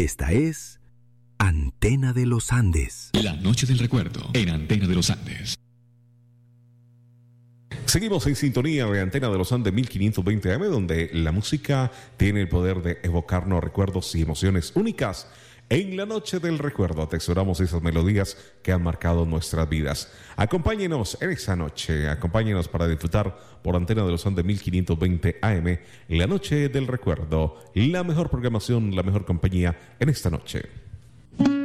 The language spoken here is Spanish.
Esta es Antena de los Andes. La noche del recuerdo en Antena de los Andes. Seguimos en sintonía de Antena de los Andes 1520 AM, donde la música tiene el poder de evocarnos recuerdos y emociones únicas. En la noche del recuerdo atesoramos esas melodías que han marcado nuestras vidas. Acompáñenos en esa noche, acompáñenos para disfrutar por Antena de los Andes 1520 AM, la noche del recuerdo, la mejor programación, la mejor compañía en esta noche.